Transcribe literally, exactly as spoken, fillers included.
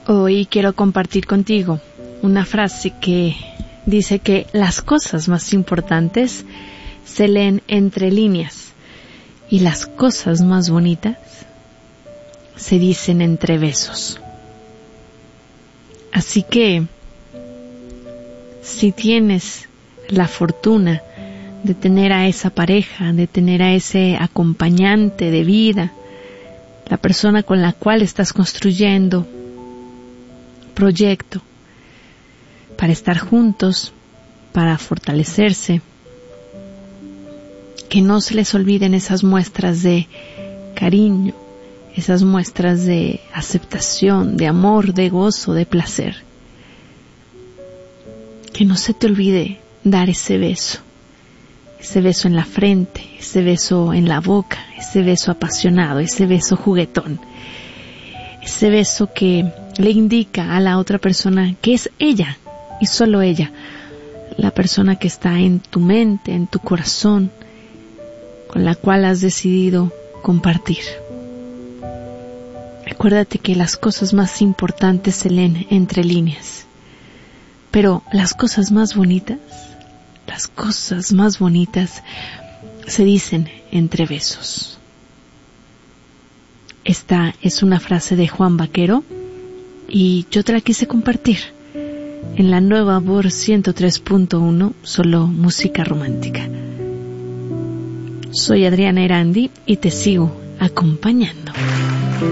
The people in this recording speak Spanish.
Hoy quiero compartir contigo una frase que dice que las cosas más importantes se leen entre líneas y las cosas más bonitas se dicen entre besos. Así que, si tienes la fortuna de tener a esa pareja, de tener a ese acompañante de vida, la persona con la cual estás construyendo proyecto para estar juntos, para fortalecerse, que no se les olviden esas muestras de cariño, esas muestras de aceptación, de amor, de gozo, de placer. Que no se te olvide dar ese beso, ese beso en la frente, ese beso en la boca, ese beso apasionado, ese beso juguetón, ese beso que le indica a la otra persona que es ella y solo ella, la persona que está en tu mente, en tu corazón, con la cual has decidido compartir. Acuérdate que las cosas más importantes se leen entre líneas, pero las cosas más bonitas, las cosas más bonitas se dicen entre besos. Esta es una frase de Juan Vaquero y yo te la quise compartir en la nueva V O R ciento tres punto uno, solo música romántica. Soy Adriana Erandi y te sigo acompañando.